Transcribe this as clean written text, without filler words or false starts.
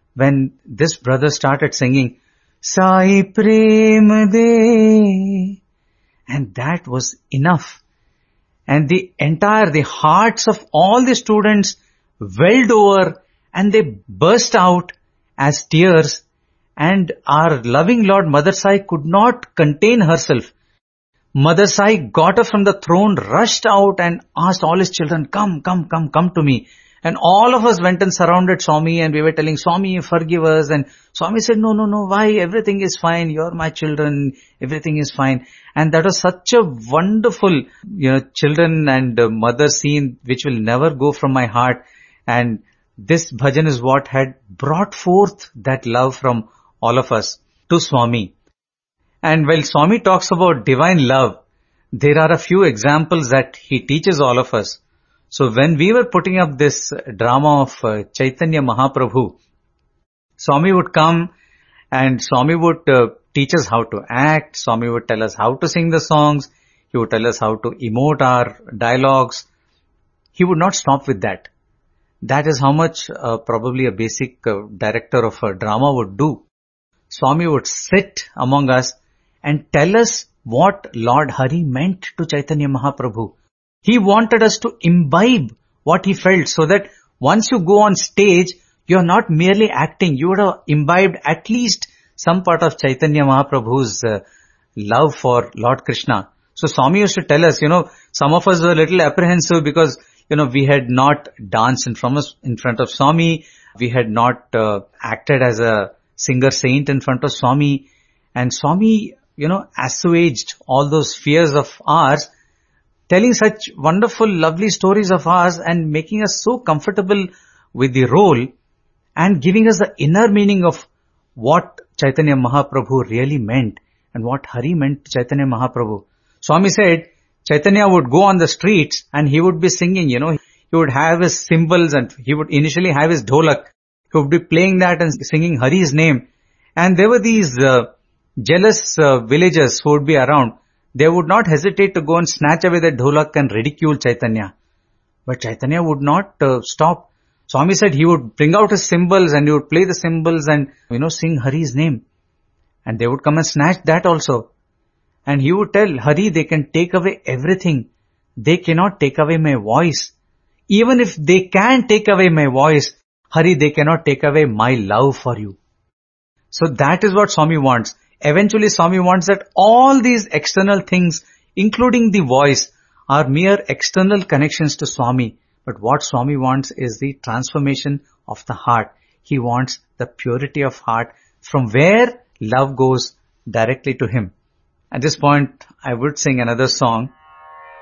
when this brother started singing, Sai Prem De, and that was enough. And the hearts of all the students welled over and they burst out as tears, and our loving Lord Mother Sai could not contain herself. Mother Sai got up from the throne, rushed out and asked all his children, come to me. And all of us went and surrounded Swami, and we were telling Swami, forgive us. And Swami said, no, why? Everything is fine. You're my children. Everything is fine. And that was such a wonderful, children and mother scene, which will never go from my heart. And this bhajan is what had brought forth that love from all of us to Swami. And while Swami talks about divine love, there are a few examples that he teaches all of us. So when we were putting up this drama of Chaitanya Mahaprabhu, Swami would come and Swami would teach us how to act. Swami would tell us how to sing the songs. He would tell us how to emote our dialogues. He would not stop with that. That is how much probably a basic director of a drama would do. Swami would sit among us and tell us what Lord Hari meant to Chaitanya Mahaprabhu. He wanted us to imbibe what he felt, so that once you go on stage, you're not merely acting. You would have imbibed at least some part of Chaitanya Mahaprabhu's love for Lord Krishna. So Swami used to tell us, some of us were a little apprehensive because, we had not danced in front of Swami. We had not acted as a singer saint in front of Swami. And Swami, assuaged all those fears of ours, telling such wonderful, lovely stories of ours and making us so comfortable with the role and giving us the inner meaning of what Chaitanya Mahaprabhu really meant and what Hari meant to Chaitanya Mahaprabhu. Swami said Chaitanya would go on the streets and he would be singing, he would have his cymbals and he would initially have his dholak. He would be playing that and singing Hari's name. And there were these jealous villagers who would be around. They would not hesitate to go and snatch away the dholak and ridicule Chaitanya. But Chaitanya would not stop. Swami said he would bring out his cymbals and he would play the cymbals and, sing Hari's name. And they would come and snatch that also. And he would tell, Hari, they can take away everything. They cannot take away my voice. Even if they can take away my voice, Hari, they cannot take away my love for you. So that is what Swami wants. Eventually, Swami wants that all these external things, including the voice, are mere external connections to Swami. But what Swami wants is the transformation of the heart. He wants the purity of heart from where love goes directly to him. At this point, I would sing another song.